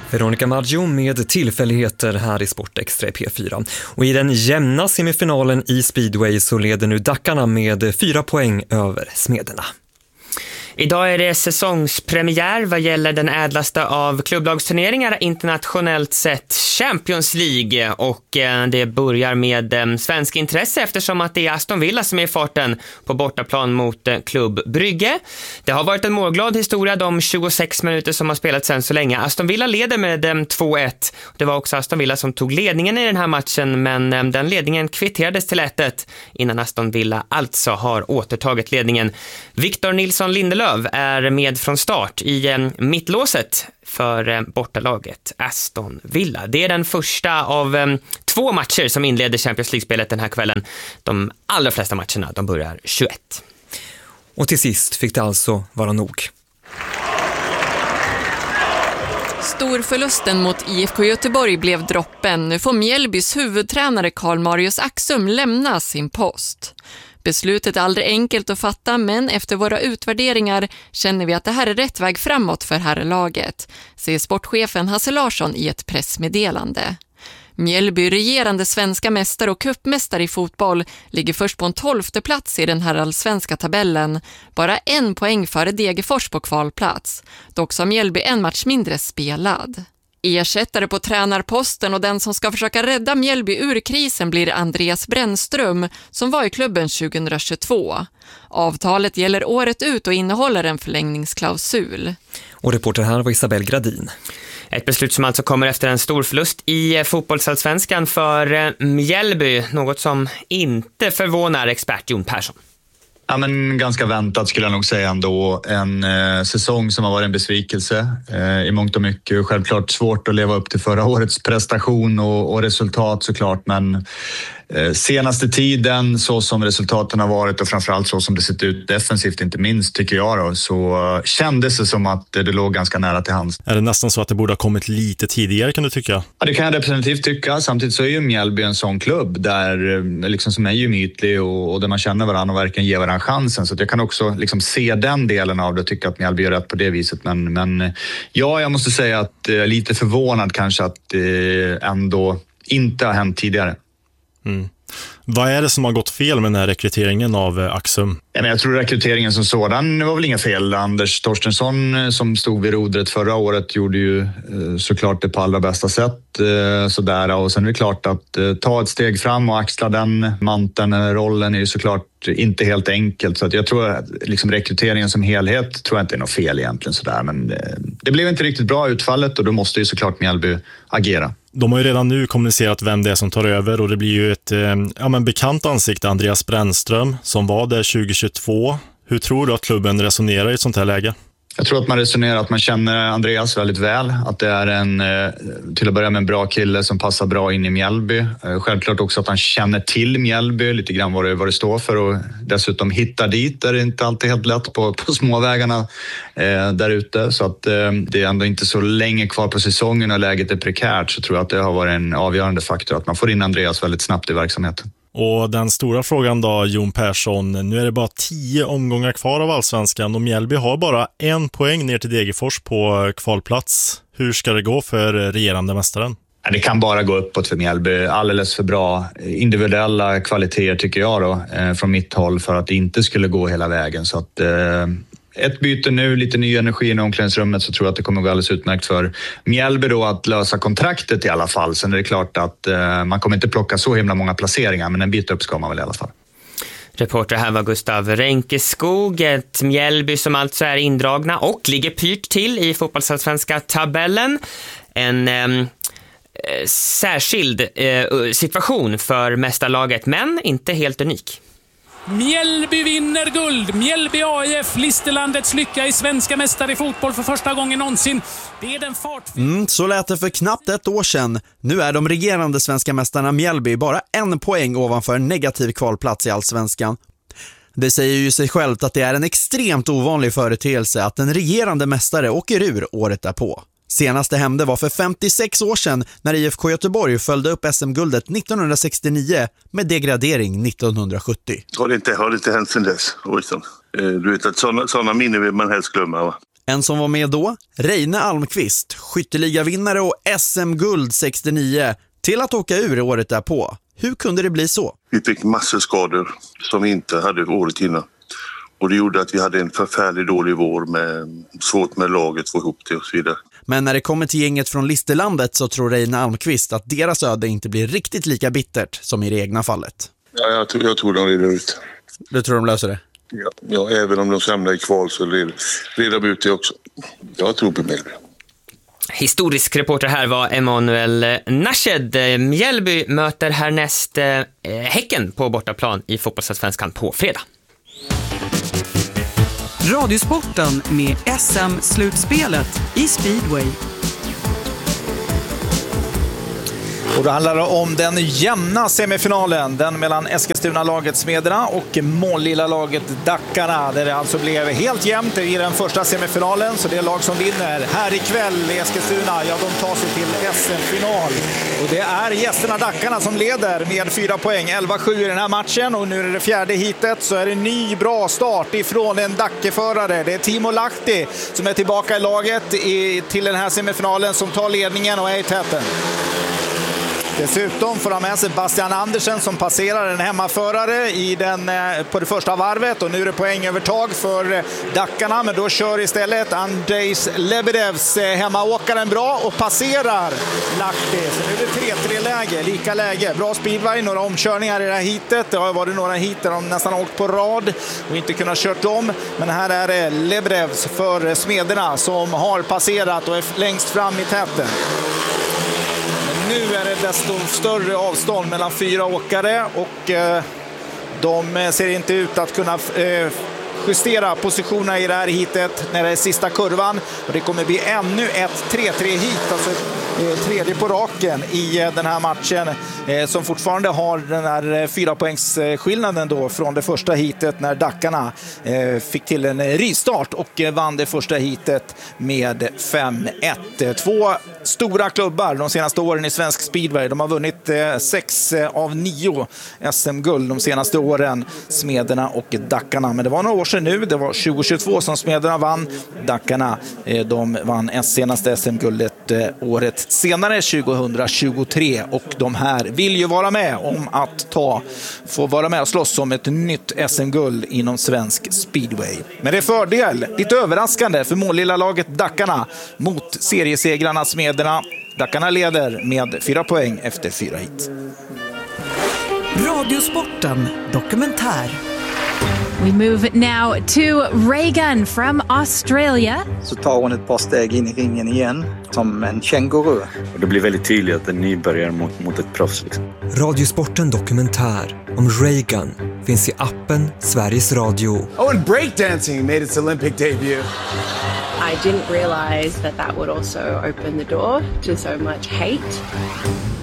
Veronica Maggio med tillfälligheter här i Sportextra i P4. Och i den jämna semifinalen i Speedway så leder nu Dackarna med 4 poäng över Smederna. Idag är det säsongspremiär vad gäller den ädlaste av klubblagsturneringar internationellt sett, Champions League, och det börjar med svensk intresse eftersom att det är Aston Villa som är i farten på bortaplan mot Klubb Brygge. Det har varit en målglad historia de 26 minuter som har spelats sen så länge. Aston Villa leder med 2-1. Det var också Aston Villa som tog ledningen i den här matchen, men den ledningen kvitterades till 1-1 innan Aston Villa alltså har återtagit ledningen. Victor Nilsson Lindelöf är med från start i mittlåset för bortalaget Aston Villa. Det är den första av 2 matcher som inleder Champions League-spelet den här kvällen. De allra flesta matcherna, de börjar 21. Och till sist fick det alltså vara nog. Storförlusten mot IFK Göteborg blev droppen. Nu får Mjällbys huvudtränare Karl Marius Axum lämna sin post. Beslutet är aldrig enkelt att fatta, men efter våra utvärderingar känner vi att det här är rätt väg framåt för herrlaget, säger sportchefen Hasse Larsson i ett pressmeddelande. Mjällby, regerande svenska mästare och cupmästare i fotboll, ligger först på en 12:e plats i den här allsvenska tabellen, bara 1 poäng före Degerfors på kvalplats. Dock har Mjällby en match mindre spelad. Ersättare på tränarposten och den som ska försöka rädda Mjällby ur krisen blir Andreas Brännström som var i klubben 2022. Avtalet gäller året ut och innehåller en förlängningsklausul. Och reporter här var Isabel Gradin. Ett beslut som alltså kommer efter en stor förlust i fotbollsallsvenskan för Mjällby, något som inte förvånar expert Jon Persson. Ja, men ganska väntat skulle jag nog säga ändå. En säsong som har varit en besvikelse i mångt och mycket. Självklart svårt att leva upp till förra årets prestation och resultat såklart, men senaste tiden så som resultaten har varit och framförallt så som det sett ut defensivt inte minst tycker jag då, så kändes det som att det låg ganska nära till hands. Är det nästan så att det borde ha kommit lite tidigare, kan du tycka? Ja, det kan jag definitivt tycka. Samtidigt så är ju Mjällby en sån klubb där liksom som är gemytlig och där man känner varandra och verkligen ger varandra chansen, så att jag kan också liksom se den delen av det och tycka att Mjällby är rätt på det viset, men ja, jag måste säga att jag är lite förvånad kanske att det ändå inte har hänt tidigare. Mm. Vad är det som har gått fel med den här rekryteringen av Axum? Ja, men jag tror rekryteringen som sådan var väl inga fel. Anders Torstensson som stod vid rodret förra året gjorde ju såklart det på allra bästa sätt. Sådär. Och sen är det klart att ta ett steg fram och axla den manteln, rollen är ju såklart inte helt enkelt. Så att jag tror att liksom rekryteringen som helhet tror jag inte är något fel egentligen. Sådär. Men det blev inte riktigt bra utfallet och då måste ju såklart Mjällby agera. De har ju redan nu kommunicerat vem det är som tar över och det blir ju ett bekant ansikte, Andreas Brännström, som var där 2022. Hur tror du att klubben resonerar i ett sånt här läge? Jag tror att man resonerar att man känner Andreas väldigt väl. Att det är till att börja med en bra kille som passar bra in i Mjällby. Självklart också att han känner till Mjällby lite grann vad det står för och dessutom hittar dit där det inte alltid helt lätt på småvägarna där ute. Så att det är ändå inte så länge kvar på säsongen och läget är prekärt, så tror jag att det har varit en avgörande faktor att man får in Andreas väldigt snabbt i verksamheten. Och den stora frågan då, Jon Persson, nu är det bara 10 omgångar kvar av allsvenskan och Mjällby har bara 1 poäng ner till Degerfors på kvalplats. Hur ska det gå för regerande mästaren? Det kan bara gå uppåt för Mjällby. Alldeles för bra individuella kvaliteter tycker jag då, från mitt håll för att det inte skulle gå hela vägen. Så att ett byte nu, lite ny energi i omklädningsrummet, så tror jag att det kommer gå alldeles utmärkt för Mjällby då att lösa kontraktet i alla fall. Sen är det klart att man kommer inte plocka så himla många placeringar, men en bit upp ska man väl i alla fall. Reporter här var Gustav Renkeskog. Ett Mjällby som alltså är indragna och ligger pyrt till i fotbollsallsvenska tabellen. En särskild situation för mästarlaget, men inte helt unik. Mjällby vinner guld. Mjällby AIF, Listerlandets lycka i svenska mästare i fotboll för första gången någonsin. Det är den fart. Så lät det för knappt ett år sedan. Nu är de regerande svenska mästarna Mjällby bara 1 poäng ovanför en negativ kvalplats i allsvenskan. Det säger ju sig självt att det är en extremt ovanlig företeelse att en regerande mästare åker ur året därpå. Senaste hände var för 56 år sedan när IFK Göteborg följde upp SM-guldet 1969 med degradering 1970. Har det inte hänt sedan dess? Du vet att sådana minnen vill man helst glömma, va? En som var med då, Reine Almqvist, skytteligavinnare och SM-guld 69, till att åka ur året därpå. Hur kunde det bli så? Vi fick massor skador som vi inte hade året innan. Och det gjorde att vi hade en förfärligt dålig vår med svårt med laget att få ihop det och så vidare. Men när det kommer till gänget från Listerlandet så tror Reine Almqvist att deras öde inte blir riktigt lika bittert som i det egna fallet. Ja, jag tror de reder ut. Du tror de löser det? Ja, även om de samlar i kval så reder de ut det också. Jag tror på Mjällby. Historisk reporter här var Emanuel Nashed. Mjällby möter härnäst Häcken på bortaplan i fotbollsallsvenskan på fredag. Radiosporten med SM-slutspelet i Speedway. Och då handlar det om den jämna semifinalen, den mellan Eskilstuna-laget Smederna och Målilla-laget Dackarna, där det alltså blev helt jämnt i den första semifinalen. Så det lag som vinner här ikväll i Eskilstuna, ja, de tar sig till SM-final. Och det är gästerna Dackarna som leder med 4 poäng, 11-7 i den här matchen. Och nu är det fjärde hitet, så är det en ny bra start ifrån en Dackeförare. Det är Timo Lahti som är tillbaka i laget till den här semifinalen, som tar ledningen och är i täten. Dessutom får han med sig Bastian Andersen som passerar en hemmaförare på det första varvet, och nu är det poängövertag för Dackarna, men då kör istället Andrejs Lebedevs hemmaåkaren bra och passerar Lahti. Så nu är det 3-3-läge, lika läge. Bra speedway, några omkörningar i det här hitet. Det har varit några hit där de nästan åkt på rad och inte kunnat kört om, men här är det Lebedevs för Smederna som har passerat och är längst fram i täten. Nu är det desto större avstånd mellan 4 åkare, och de ser inte ut att kunna justera positionerna i det här hitet när det är sista kurvan. Och det kommer bli ännu ett 3-3-hit, alltså tredje på raken i den här matchen, som fortfarande har den här 4-poängsskillnaden då från det första hitet när Dackarna fick till en rivstart och vann det första hitet med 5-1. 2 stora klubbar de senaste åren i svensk speedway. De har vunnit 6 av 9 SM-guld de senaste åren, Smederna och Dackarna. Men det var några år sedan nu, det var 2022 som Smederna vann. Dackarna, de vann senaste SM-guldet året senare, 2023, och de här vill ju vara med om att få vara med och slåss om ett nytt SM-guld inom svensk speedway. Men det är fördel, lite överraskande för Målilla-laget Dackarna mot seriesegrarna Smederna. Dackarna leder med 4 poäng efter 4 hit. Radiosporten dokumentär. We move now to Reagan from Australia. Så tar hon ett par steg in i ringen igen, som en känguru. Och det blir väldigt tydligt att en nybörjare mot ett proffs. Liksom. Radiosporten dokumentär om Reagan finns i appen Sveriges Radio. Oh, and breakdancing made its Olympic debut. I didn't realize that would also open the door to so much hate.